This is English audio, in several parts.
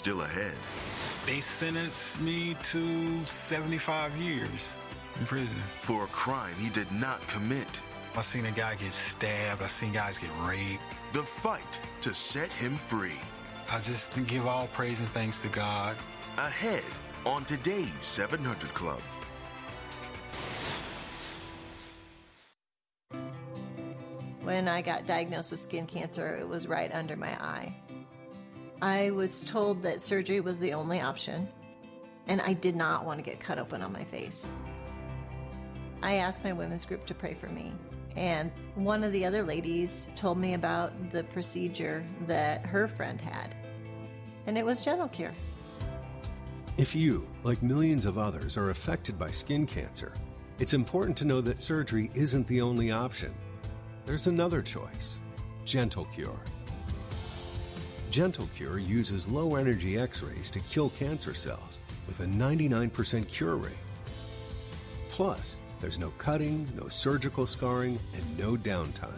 still ahead. They sentenced me to 75 years in prison. For a crime he did not commit. I seen a guy get stabbed. I seen guys get raped. The fight to set him free. I just give all praise and thanks to God. Ahead on today's 700 Club. When I got diagnosed with skin cancer, it was right under my eye. I was told that surgery was the only option, and I did not want to get cut open on my face. I asked my women's group to pray for me, and one of the other ladies told me about the procedure that her friend had, and it was Gentle Cure. If you, like millions of others, are affected by skin cancer, it's important to know that surgery isn't the only option. There's another choice, Gentle Cure. Gentle Cure uses low-energy X-rays to kill cancer cells with a 99% cure rate. Plus, there's no cutting, no surgical scarring, and no downtime.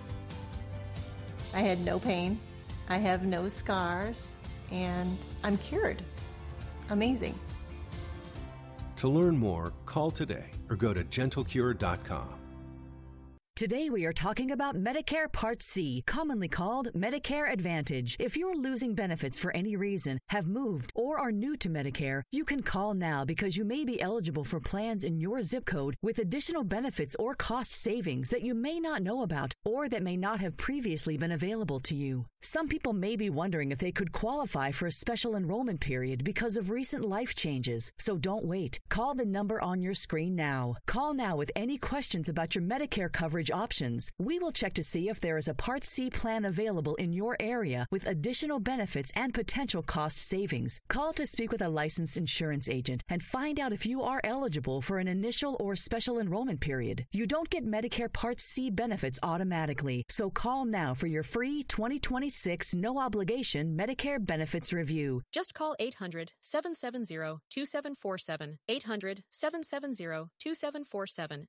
I had no pain, I have no scars, and I'm cured. Amazing. To learn more, call today or go to gentlecure.com. Today we are talking about Medicare Part C, commonly called Medicare Advantage. If you're losing benefits for any reason, have moved, or are new to Medicare, you can call now because you may be eligible for plans in your zip code with additional benefits or cost savings that you may not know about or that may not have previously been available to you. Some people may be wondering if they could qualify for a special enrollment period because of recent life changes. So don't wait. Call the number on your screen now. Call now with any questions about your Medicare coverage options. We will check to see if there is a Part C plan available in your area with additional benefits and potential cost savings. Call to speak with a licensed insurance agent and find out if you are eligible for an initial or special enrollment period. You don't get Medicare Part C benefits automatically, so call now for your free 2026 no-obligation Medicare benefits review. Just call 800-770-2747, 800-770-2747.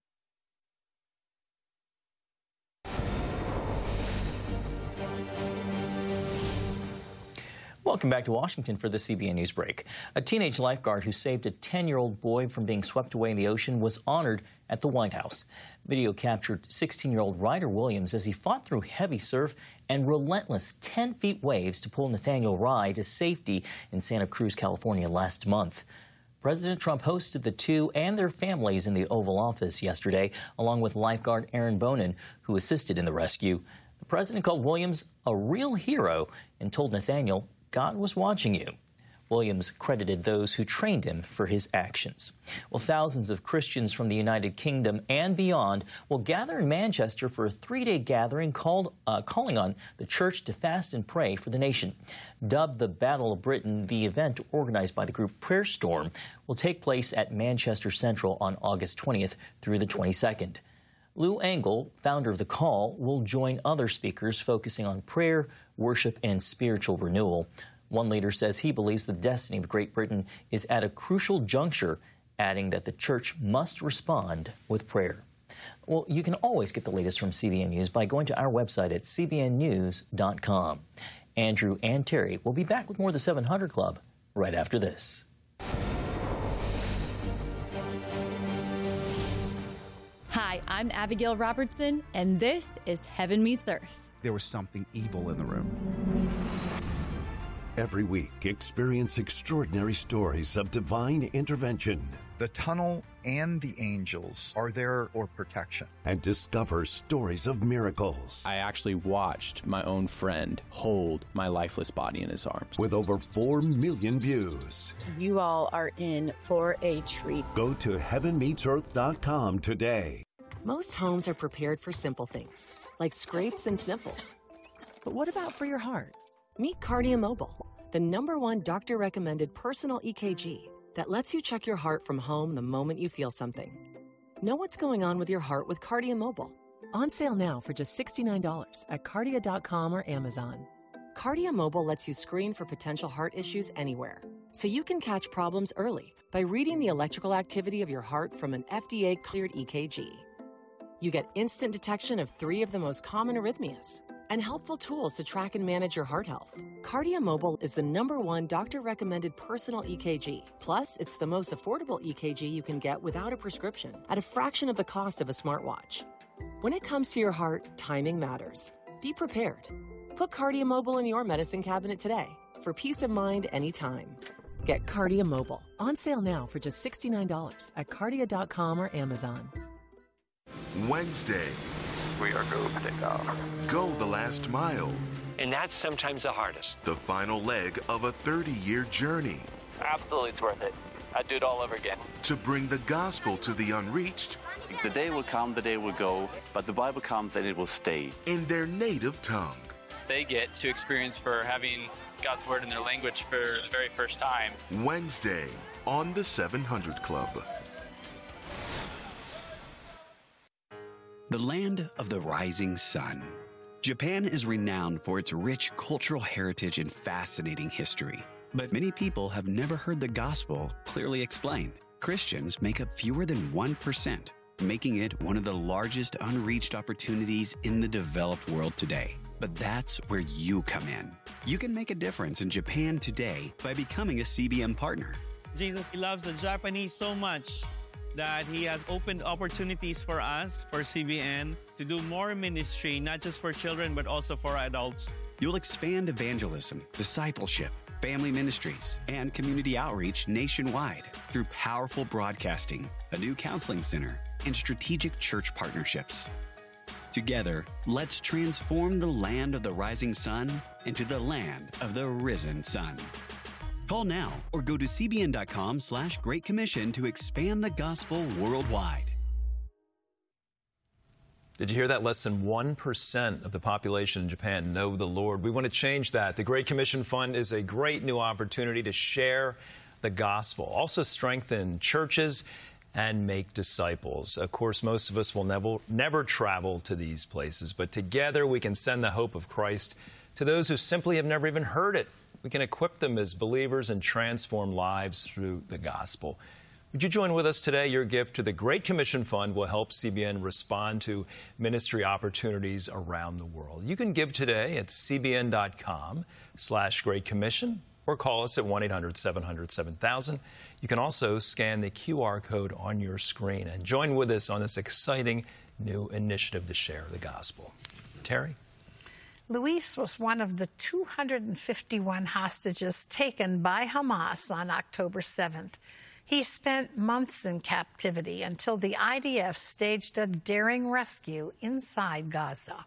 Welcome back to Washington for the CBN News Break. A teenage lifeguard who saved a 10-year-old boy from being swept away in the ocean was honored at the White House. Video captured 16-year-old Ryder Williams as he fought through heavy surf and relentless 10-feet waves to pull Nathaniel Rye to safety in Santa Cruz, California last month. President Trump hosted the two and their families in the Oval Office yesterday, along with lifeguard Aaron Bonin, who assisted in the rescue. The president called Williams a real hero and told Nathaniel God was watching you. Williams credited those who trained him for his actions. Well, thousands of Christians from the United Kingdom and beyond will gather in Manchester for a three-day gathering calling on the church to fast and pray for the nation. Dubbed the Battle of Britain, the event organized by the group Prayer Storm will take place at Manchester Central on August 20th through the 22nd. Lou Engle, founder of The Call, will join other speakers focusing on prayer, worship, and spiritual renewal. One leader says he believes the destiny of Great Britain is at a crucial juncture, adding that the church must respond with prayer. Well, you can always get the latest from CBN News by going to our website at cbnnews.com. Andrew and Terry will be back with more of the 700 Club right after this. Hi, I'm Abigail Robertson, and this is Heaven Meets Earth. There was something evil in the room. Every week, experience extraordinary stories of divine intervention. The tunnel and the angels are there for protection. And discover stories of miracles. I actually watched my own friend hold my lifeless body in his arms. With over 4 million views. You all are in for a treat. Go to heavenmeetsearth.com today. Most homes are prepared for simple things, like scrapes and sniffles. But what about for your heart? Meet Cardia Mobile, the #1 doctor-recommended personal EKG that lets you check your heart from home the moment you feel something. Know what's going on with your heart with Cardia Mobile. On sale now for just $69 at Cardia.com or Amazon. Cardia Mobile lets you screen for potential heart issues anywhere, so you can catch problems early by reading the electrical activity of your heart from an FDA-cleared EKG. You get instant detection of 3 of the most common arrhythmias, and helpful tools to track and manage your heart health. Cardia Mobile is the #1 doctor-recommended personal EKG. Plus, it's the most affordable EKG you can get without a prescription at a fraction of the cost of a smartwatch. When it comes to your heart, timing matters. Be prepared. Put Cardia Mobile in your medicine cabinet today for peace of mind anytime. Get Cardia Mobile on sale now for just $69 at cardia.com or Amazon. Wednesday. We are go to take off. Go the last mile. And that's sometimes the hardest. The final leg of a 30-year journey. Absolutely, it's worth it. I'd do it all over again. To bring the gospel to the unreached. The day will come, the day will go, but the Bible comes and it will stay. In their native tongue. They get to experience for having God's Word in their language for the very first time. Wednesday on the 700 Club. The land of the rising sun. Japan is renowned for its rich cultural heritage and fascinating history. But many people have never heard the gospel clearly explained. Christians make up fewer than 1%, making it one of the largest unreached opportunities in the developed world today. But that's where you come in. You can make a difference in Japan today by becoming a CBN partner. Jesus loves the Japanese so much that he has opened opportunities for us, for CBN, to do more ministry, not just for children, but also for adults. You'll expand evangelism, discipleship, family ministries, and community outreach nationwide through powerful broadcasting, a new counseling center, and strategic church partnerships. Together, let's transform the land of the rising sun into the land of the risen sun. Call now or go to cbn.com/Great Commission to expand the gospel worldwide. Did you hear that? Less than 1% of the population in Japan know the Lord. We want to change that. The Great Commission Fund is a great new opportunity to share the gospel, also strengthen churches and make disciples. Of course, most of us will never travel to these places, but together we can send the hope of Christ to those who simply have never even heard it. We can equip them as believers and transform lives through the gospel. Would you join with us today? Your gift to the Great Commission Fund will help CBN respond to ministry opportunities around the world. You can give today at cbn.com/Great Commission or call us at 1-800-700-7000. You can also scan the QR code on your screen and join with us on this exciting new initiative to share the gospel. Terry? Luis was one of the 251 hostages taken by Hamas on October 7th. He spent months in captivity until the IDF staged a daring rescue inside Gaza.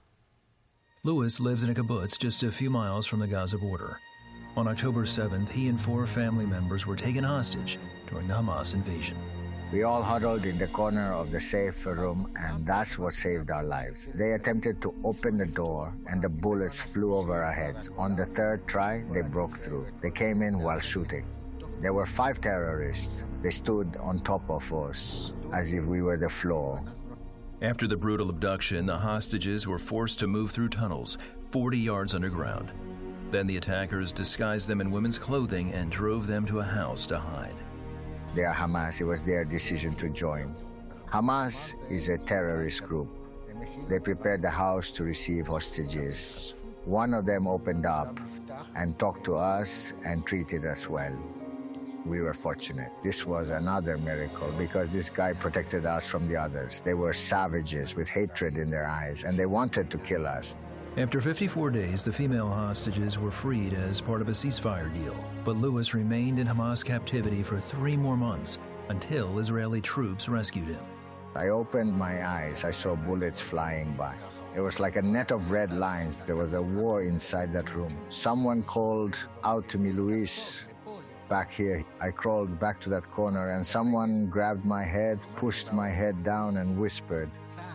Luis lives in a kibbutz just a few miles from the Gaza border. On October 7th, he and 4 family members were taken hostage during the Hamas invasion. We all huddled in the corner of the safe room, and that's what saved our lives. They attempted to open the door, and the bullets flew over our heads. On the 3rd try, they broke through. They came in while shooting. There were 5 terrorists. They stood on top of us as if we were the floor. After the brutal abduction, the hostages were forced to move through tunnels 40 yards underground. Then the attackers disguised them in women's clothing and drove them to a house to hide. They are Hamas. It was their decision to join. Hamas is a terrorist group. They prepared the house to receive hostages. One of them opened up and talked to us and treated us well. We were fortunate. This was another miracle because this guy protected us from the others. They were savages with hatred in their eyes, and they wanted to kill us. After 54 days, the female hostages were freed as part of a ceasefire deal. But Luis remained in Hamas captivity for 3 more months until Israeli troops rescued him. I opened my eyes. I saw bullets flying by. It was like a net of red lines. There was a war inside that room. Someone called out to me, "Luis, back here." I crawled back to that corner, and someone grabbed my head, pushed my head down, and whispered,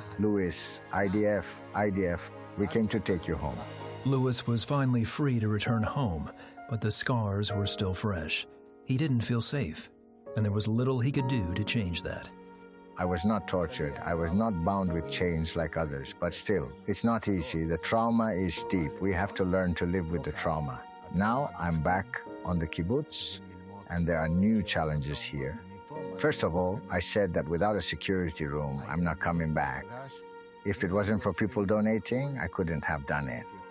"Luis, IDF, IDF. We came to take you home." Luis was finally free to return home, but the scars were still fresh. He didn't feel safe, and there was little he could do to change that. I was not tortured. I was not bound with chains like others, but still, it's not easy. The trauma is deep. We have to learn to live with the trauma. Now I'm back on the kibbutz, and there are new challenges here. First of all, I said that without a security room, I'm not coming back. If it wasn't for people donating, I couldn't have done it.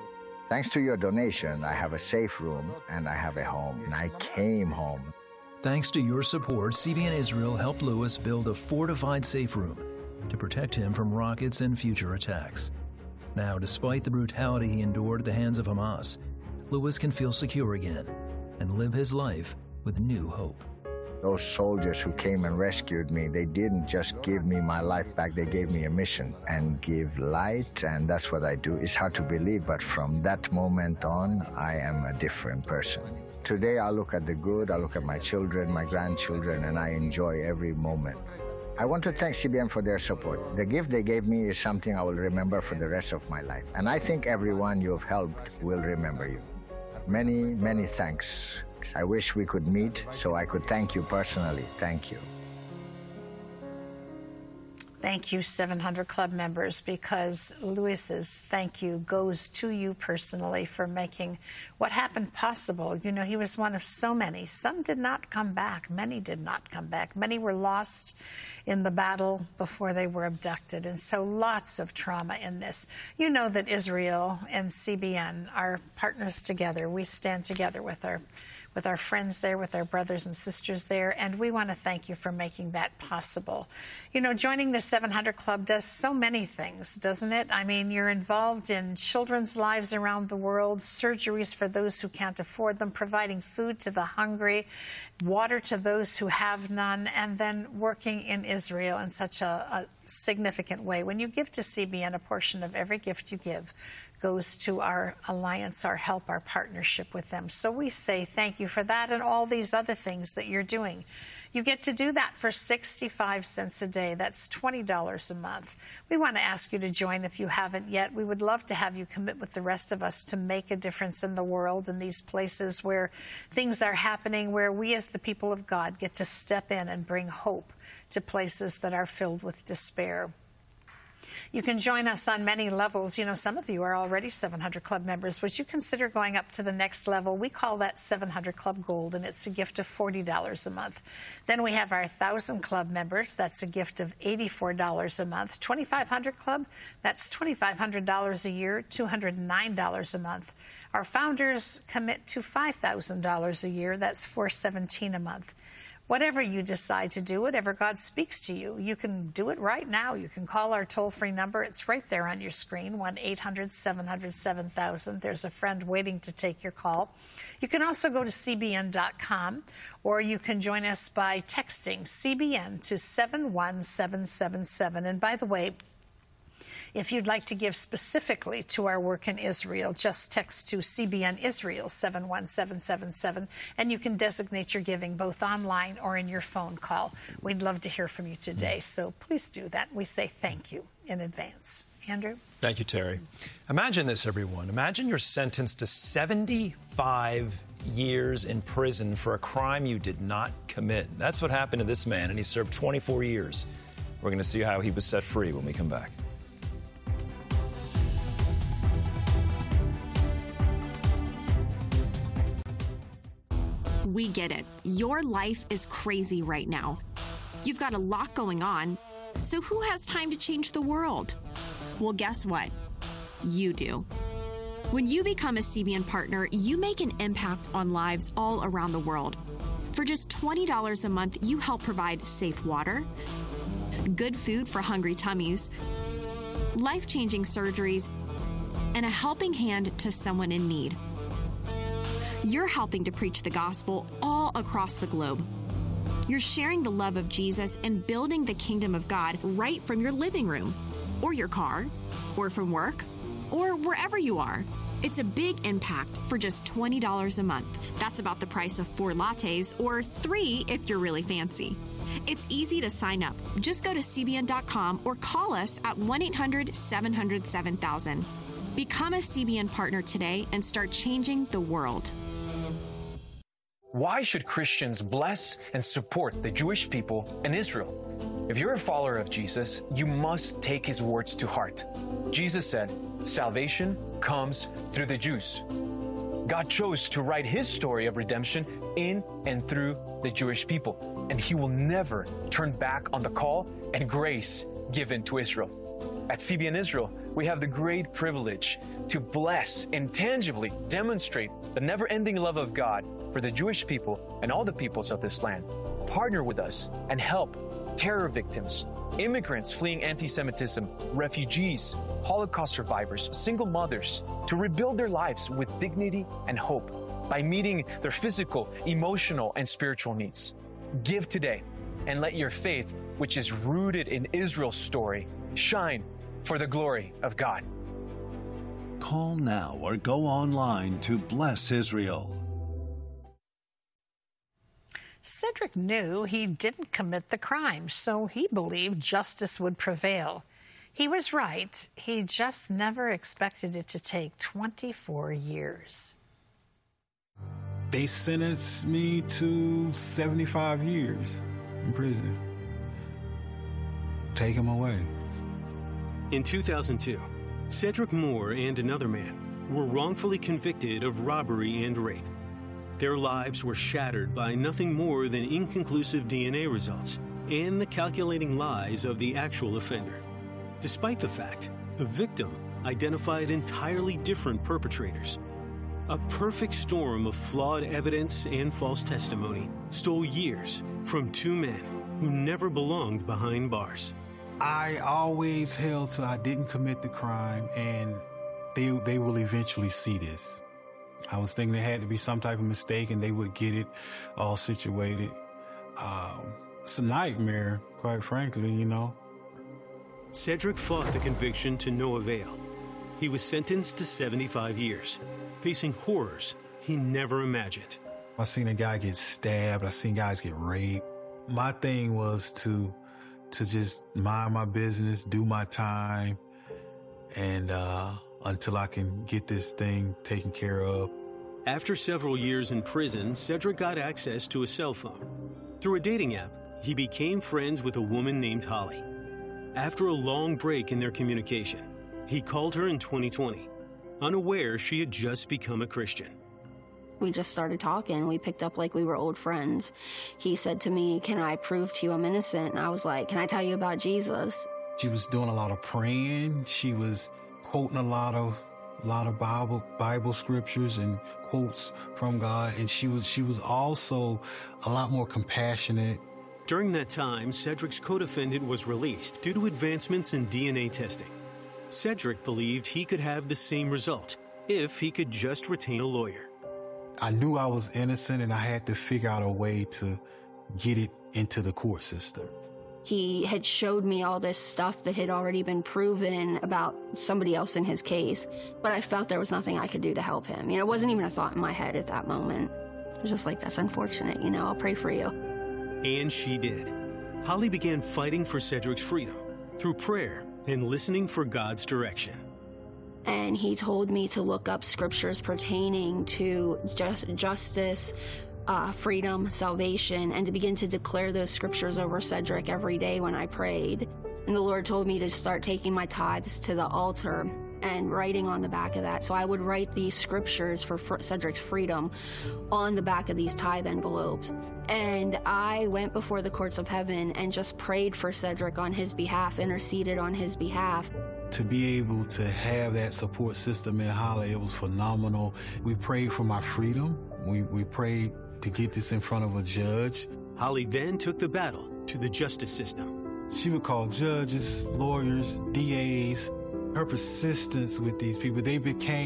Thanks to your donation, I have a safe room and I have a home. And I came home. Thanks to your support, CBN Israel helped Louis build a fortified safe room to protect him from rockets and future attacks. Now, despite the brutality he endured at the hands of Hamas, Louis can feel secure again and live his life with new hope. Those soldiers who came and rescued me, they didn't just give me my life back, they gave me a mission and give light, and that's what I do. It's hard to believe, but from that moment on, I am a different person. Today, I look at the good, I look at my children, my grandchildren, and I enjoy every moment. I want to thank CBN for their support. The gift they gave me is something I will remember for the rest of my life. And I think everyone you have helped will remember you. Many, many thanks. I wish we could meet so I could thank you personally. Thank you. Thank you, 700 Club members, because Louis's thank you goes to you personally for making what happened possible. You know, he was one of so many. Some did not come back. Many did not come back. Many were lost in the battle before they were abducted. And so lots of trauma in this. You know that Israel and CBN are partners together. We stand together with our friends there, with our brothers and sisters there, and we want to thank you for making that possible. You know, joining the 700 Club does so many things, doesn't it? I mean, you're involved in children's lives around the world, surgeries for those who can't afford them, providing food to the hungry, water to those who have none, and then working in Israel in such a significant way. When you give to CBN, a portion of every gift you give goes to our alliance, our help, our partnership with them. So we say thank you for that and all these other things that you're doing. You get to do that for 65 cents a day. That's $20 a month. We want to ask you to join if you haven't yet. We would love to have you commit with the rest of us to make a difference in the world, in these places where things are happening, where we as the people of God get to step in and bring hope to places that are filled with despair. You can join us on many levels. You know, some of you are already 700 Club members. Would you consider going up to the next level? We call that 700 Club Gold, and it's a gift of $40 a month. Then we have our 1,000 Club members. That's a gift of $84 a month. 2,500 Club, that's $2,500 a year, $209 a month. Our founders commit to $5,000 a year. That's $417 a month. Whatever you decide to do, whatever God speaks to you, you can do it right now. You can call our toll-free number. It's right there on your screen, 1-800-700-7000. There's a friend waiting to take your call. You can also go to cbn.com, or you can join us by texting CBN to 71777. And by the way, if you'd like to give specifically to our work in Israel, just text to CBN Israel 71777, and you can designate your giving both online or in your phone call. We'd love to hear from you today, so please do that. We say thank you in advance. Andrew? Thank you, Terry. Imagine this, everyone. Imagine you're sentenced to 75 years in prison for a crime you did not commit. That's what happened to this man, and he served 24 years. We're going to see how he was set free when we come back. We get it. Your life is crazy right now. You've got a lot going on. So who has time to change the world? Well, guess what? You do. When you become a CBN partner, you make an impact on lives all around the world. For just $20 a month, you help provide safe water, good food for hungry tummies, life-changing surgeries, and a helping hand to someone in need. You're helping to preach the gospel all across the globe. You're sharing the love of Jesus and building the kingdom of God right from your living room, or your car, or from work, or wherever you are. It's a big impact for just $20 a month. That's about the price of 4 lattes, or 3 if you're really fancy. It's easy to sign up. Just go to CBN.com or call us at 1-800-700-7000. Become a CBN partner today and start changing the world. Why should Christians bless and support the Jewish people in Israel? If you're a follower of Jesus, you must take his words to heart. Jesus said, "Salvation comes through the Jews." God chose to write his story of redemption in and through the Jewish people, and he will never turn back on the call and grace given to Israel. At CBN Israel, we have the great privilege to bless and tangibly demonstrate the never-ending love of God for the Jewish people and all the peoples of this land. Partner with us and help terror victims, immigrants fleeing anti-Semitism, refugees, Holocaust survivors, single mothers, to rebuild their lives with dignity and hope by meeting their physical, emotional, and spiritual needs. Give today and let your faith, which is rooted in Israel's story, shine for the glory of God. Call now or go online to Bless Israel. Cedric knew he didn't commit the crime, so he believed justice would prevail. He was right. He just never expected it to take 24 years. They sentenced me to 75 years in prison. Take him away. In 2002, Cedric Moore and another man were wrongfully convicted of robbery and rape. Their lives were shattered by nothing more than inconclusive DNA results and the calculating lies of the actual offender. Despite the fact, the victim identified entirely different perpetrators. A perfect storm of flawed evidence and false testimony stole years from two men who never belonged behind bars. I always held to I didn't commit the crime, and they will eventually see this. I was thinking there had to be some type of mistake and they would get it all situated. It's a nightmare, quite frankly, you know. Cedric fought the conviction to no avail. He was sentenced to 75 years, facing horrors he never imagined. I seen a guy get stabbed. I seen guys get raped. My thing was to just mind my business, do my time, and until I can get this thing taken care of. After several years in prison, Cedric got access to a cell phone. Through a dating app, he became friends with a woman named Holly. After a long break in their communication, he called her in 2020, unaware she had just become a Christian. We just started talking. We picked up like we were old friends. He said to me, "Can I prove to you I'm innocent?" And I was like, "Can I tell you about Jesus?" She was doing a lot of praying. She was quoting a lot of Bible scriptures and quotes from God, and she was also a lot more compassionate. During that time, Cedric's co-defendant was released due to advancements in DNA testing. Cedric believed he could have the same result if he could just retain a lawyer. I knew I was innocent, and I had to figure out a way to get it into the court system. He had showed me all this stuff that had already been proven about somebody else in his case, but I felt there was nothing I could do to help him. You know, it wasn't even a thought in my head at that moment. It was just like, that's unfortunate, you know, I'll pray for you. And she did. Holly began fighting for Cedric's freedom through prayer and listening for God's direction. And he told me to look up scriptures pertaining to justice, freedom, salvation, and to begin to declare those scriptures over Cedric every day when I prayed. And the Lord told me to start taking my tithes to the altar and writing on the back of that. So I would write these scriptures for Cedric's freedom on the back of these tithe envelopes. And I went before the courts of heaven and just prayed for Cedric on his behalf, interceded on his behalf. To be able to have that support system in Holly, it was phenomenal. We prayed for my freedom. We prayed to get this in front of a judge. Holly then took the battle to the justice system. She would call judges, lawyers, DAs. Her persistence with these people, they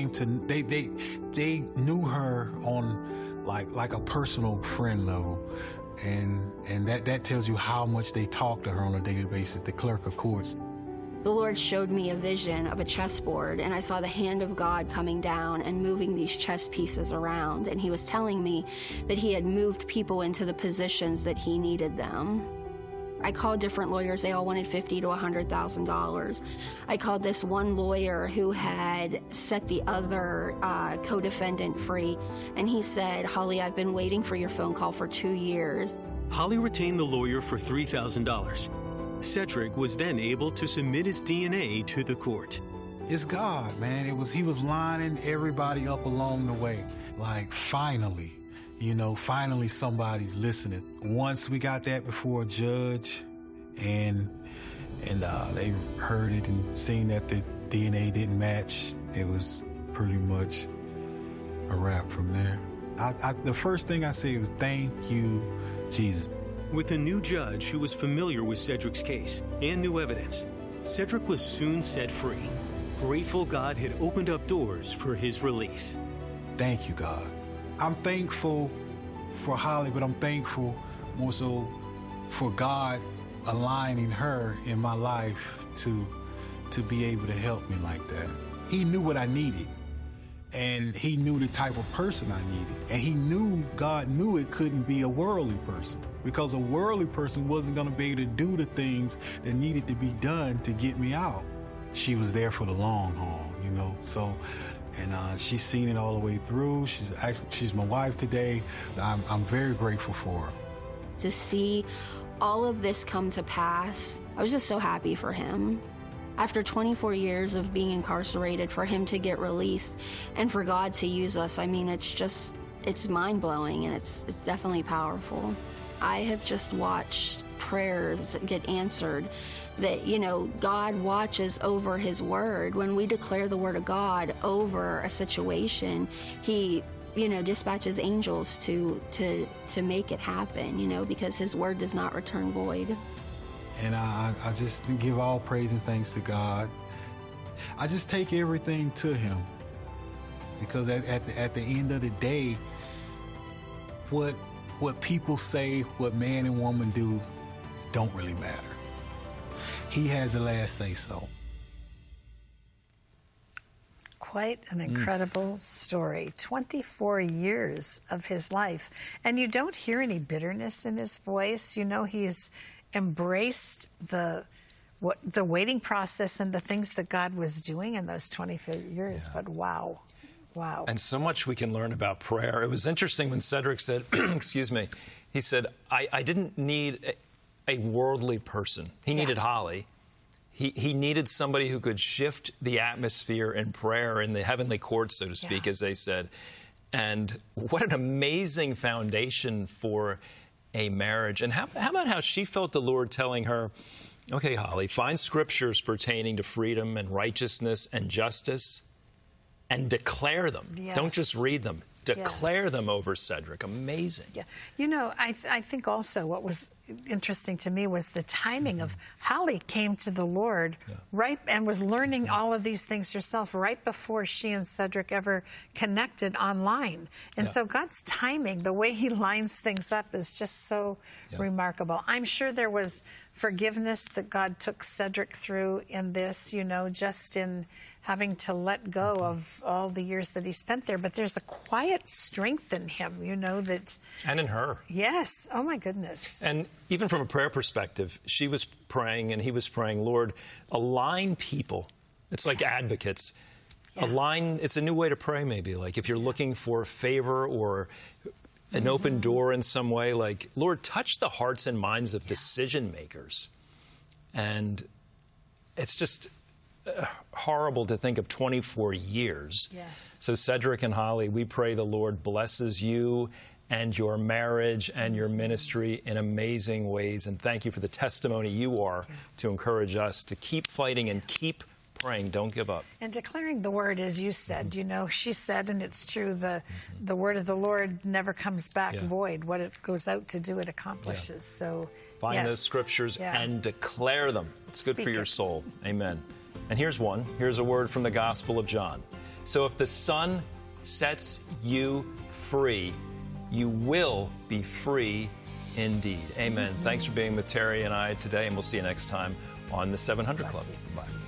knew her on like a personal friend level. And that tells you how much they talk to her on a daily basis, the clerk of courts. The Lord showed me a vision of a chessboard, and I saw the hand of God coming down and moving these chess pieces around. And he was telling me that he had moved people into the positions that he needed them. I called different lawyers. They all wanted $50,000 to $100,000. I called this one lawyer who had set the other co-defendant free, and he said, "Holly, I've been waiting for your phone call for 2 years." Holly retained the lawyer for $3,000. Cedric was then able to submit his DNA to the court. It's God, man. He was lining everybody up along the way. Like, finally. Finally somebody's listening. Once we got that before a judge and they heard it and seen that DNA didn't match. It was pretty much a wrap from there. The first thing I said was, thank you, Jesus. With a new judge who was familiar with Cedric's case and new evidence, Cedric was soon set free, grateful God had opened up doors for his release. Thank you, God. I'm thankful for Holly, but I'm thankful more so for God aligning her in my life to be able to help me like that. He knew what I needed, and he knew the type of person I needed. And he knew, God knew it couldn't be a worldly person, because a worldly person wasn't gonna be able to do the things that needed to be done to get me out. She was there for the long haul, you know, so, and she's seen it all the way through. She's my wife today. I'm very grateful for her. To see all of this come to pass, I was just so happy for him. After 24 years of being incarcerated, for him to get released and for God to use us, I mean, it's mind-blowing, and it's definitely powerful. I have just watched prayers get answered, that, you know, God watches over his word. When we declare the word of God over a situation, he, you know, dispatches angels to make it happen, you know, because his word does not return void. And I just give all praise and thanks to God. I just take everything to him, because at the end of the day, what people say, what man and woman do, don't really matter. He has the last say so. Quite an incredible story. 24 years of his life. And you don't hear any bitterness in his voice. You know, he's embraced the waiting process and the things that God was doing in those 24 years. Yeah. But wow. And so much we can learn about prayer. It was interesting when Cedric said, excuse me, he said, I didn't need a worldly person. He needed Holly. He needed somebody who could shift the atmosphere in prayer in the heavenly court, so to speak, as they said. And what an amazing foundation for a marriage. And how about how she felt the Lord telling her, okay, Holly, find scriptures pertaining to freedom and righteousness and justice and declare them. Yes. Don't just read them. Declare them over Cedric. Amazing. Yeah. You know, I think also what was interesting to me was the timing of Holly came to the Lord right and was learning all of these things herself right before she and Cedric ever connected online. And so God's timing, the way he lines things up, is just so remarkable. I'm sure there was forgiveness that God took Cedric through in this, you know, just in having to let go of all the years that he spent there. But there's a quiet strength in him, you know, that... And in her. Yes. Oh, my goodness. And even from a prayer perspective, she was praying and he was praying, Lord, align people. It's like advocates. Align, it's a new way to pray maybe. Like if you're looking for favor or an open door in some way, like, Lord, touch the hearts and minds of decision makers. And it's just... horrible to think of 24 years. Yes. So Cedric and Holly, we pray the Lord blesses you and your marriage and your ministry in amazing ways. And thank you for the testimony you are to encourage us to keep fighting and keep praying. Don't give up. And declaring the word, as you said, you know, she said, and it's true, the word of the Lord never comes back void. What it goes out to do, it accomplishes. So find those scriptures and declare them. It's good for your soul. Amen. And here's one. Here's a word from the Gospel of John. So if the Son sets you free, you will be free indeed. Amen. Thanks for being with Terry and I today, and we'll see you next time on the 700 Club. Bye.